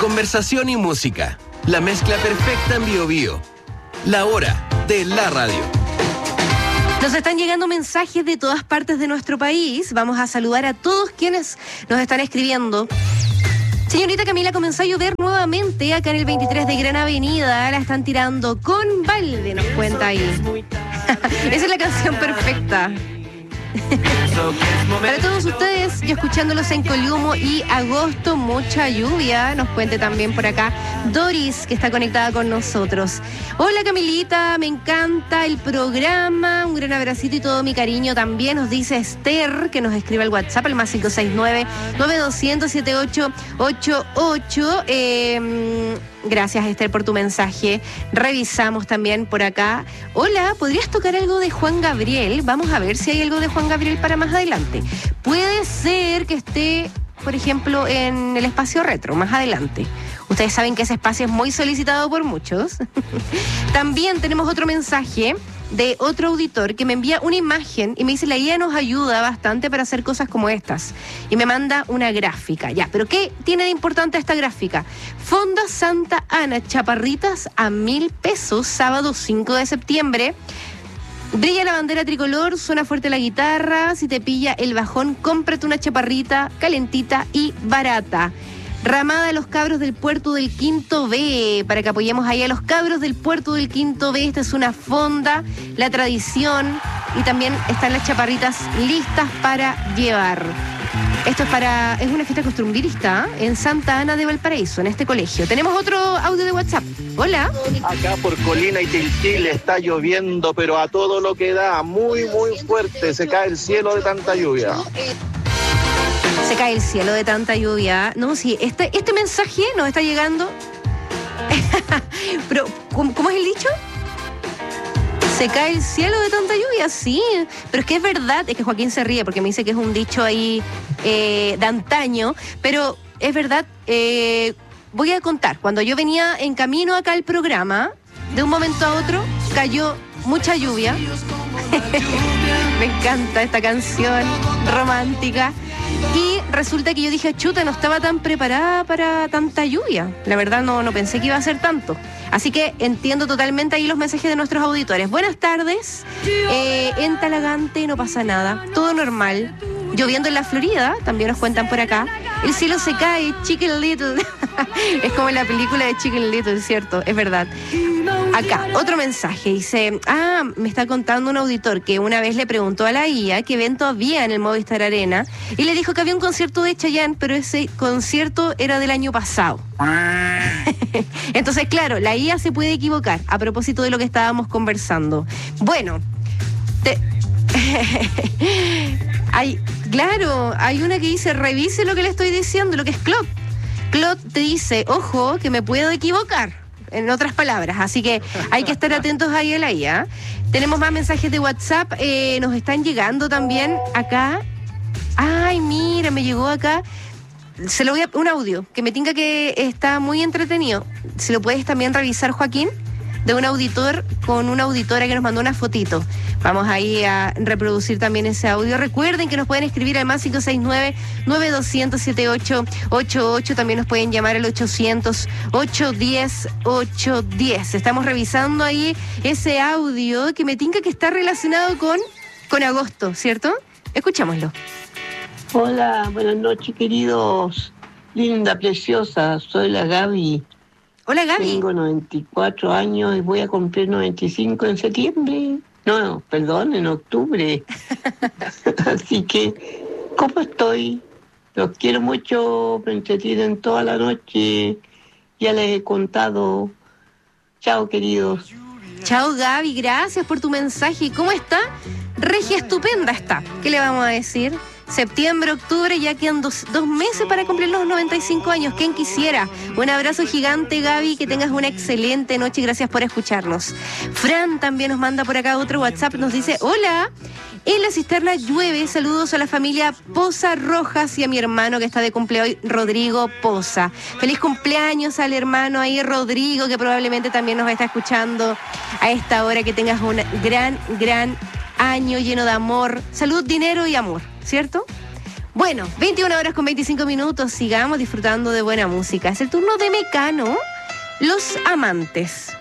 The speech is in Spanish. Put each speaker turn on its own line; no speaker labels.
Conversación y música. La mezcla perfecta en Bio Bio. La hora de la radio.
Nos están llegando mensajes de todas partes de nuestro país. Vamos a saludar a todos quienes nos están escribiendo. Señorita Camila, comenzó a llover nuevamente acá en el 23 de Gran Avenida. La están tirando con balde, nos cuenta ahí. Esa es la canción perfecta. Para todos ustedes, yo escuchándolos en Coliumo y Agosto, mucha lluvia. Nos cuente también por acá Doris, que está conectada con nosotros. Hola Camilita, me encanta el programa. Un gran abracito y todo mi cariño también. Nos dice Esther, que nos escribe al WhatsApp, al más 569-9200-7888. Gracias, Esther, por tu mensaje. Revisamos también por acá. Hola, ¿podrías tocar algo de Juan Gabriel? Vamos a ver si hay algo de Juan Gabriel para más adelante. Puede ser que esté, por ejemplo, en el espacio retro, más adelante. Ustedes saben que ese espacio es muy solicitado por muchos. También tenemos otro mensaje de otro auditor que me envía una imagen y me dice: la IA nos ayuda bastante para hacer cosas como estas, y me manda una gráfica. Ya, pero ¿qué tiene de importante esta gráfica? Fonda Santa Ana, chaparritas a 1,000 pesos, sábado 5 de septiembre. Brilla la bandera tricolor, suena fuerte la guitarra. Si te pilla el bajón, cómprate una chaparrita calentita y barata. Ramada a los cabros del puerto del Quinto B, para que apoyemos ahí a los cabros del puerto del Quinto B. Esta es una fonda, la tradición, y también están las chaparritas listas para llevar. Esto es una fiesta costumbrista en Santa Ana de Valparaíso, en este colegio. Tenemos otro audio de WhatsApp. Hola.
Acá por Colina y Tiltil está lloviendo, pero a todo lo que da, muy, muy fuerte. Se cae el cielo de tanta lluvia.
Se cae el cielo de tanta lluvia. No, sí, este mensaje nos está llegando. Pero, ¿cómo es el dicho? Se cae el cielo de tanta lluvia, sí. Pero es que es verdad, es que Joaquín se ríe porque me dice que es un dicho ahí de antaño. Pero es verdad, voy a contar. Cuando yo venía en camino acá al programa, de un momento a otro cayó mucha lluvia. Me encanta esta canción romántica. Y resulta que yo dije, chuta, no estaba tan preparada para tanta lluvia. La verdad no pensé que iba a ser tanto. Así que entiendo totalmente ahí los mensajes de nuestros auditores. Buenas tardes. En Talagante no pasa nada, todo normal. Lloviendo en la Florida, también nos cuentan por acá. El cielo se cae, Chicken Little. Es como en la película de Chicken Little, ¿cierto? Es verdad. Acá, otro mensaje. Dice, me está contando un auditor que una vez le preguntó a la IA qué evento había en el Movistar Arena y le dijo que había un concierto de Chayanne, pero ese concierto era del año pasado. Entonces, claro, la IA se puede equivocar a propósito de lo que estábamos conversando. Bueno, claro, hay una que dice, revise lo que le estoy diciendo, lo que es Claude. Claude te dice, ojo, que me puedo equivocar, en otras palabras, así que hay que estar atentos ahí a la IA. Tenemos más mensajes de WhatsApp, nos están llegando también acá. Ay, mira, me llegó acá. Se lo voy a un audio que me tinca que está muy entretenido. Si lo puedes también revisar, Joaquín, de un auditor con una auditora que nos mandó una fotito. Vamos ahí a reproducir también ese audio. Recuerden que nos pueden escribir al más 569-9200-7888. También nos pueden llamar al 800-810-810. Estamos revisando ahí ese audio que me tinca que está relacionado con agosto, ¿cierto? Escuchámoslo.
Hola, buenas noches, queridos. Linda, preciosa, soy la Gaby.
Hola, Gaby.
Tengo 94 años y voy a cumplir 95 en septiembre. No, perdón, en octubre. Así que, ¿cómo estoy? Los quiero mucho, me entretienen toda la noche. Ya les he contado. Chao, queridos.
Chao, Gaby, gracias por tu mensaje. ¿Cómo está? Regia estupenda está. ¿Qué le vamos a decir? Septiembre, octubre, ya quedan dos meses para cumplir los 95 años. ¿Quién quisiera? Un abrazo gigante, Gaby, que tengas una excelente noche y gracias por escucharnos. Fran también nos manda por acá otro WhatsApp, nos dice, hola, en la cisterna llueve, saludos a la familia Poza Rojas y a mi hermano que está de cumpleaños hoy, Rodrigo Poza. Feliz cumpleaños al hermano ahí, Rodrigo, que probablemente también nos está escuchando a esta hora. Que tengas un gran año lleno de amor, salud, dinero y amor, ¿cierto? Bueno, 21 horas con 25 minutos, sigamos disfrutando de buena música. Es el turno de Mecano, Los Amantes.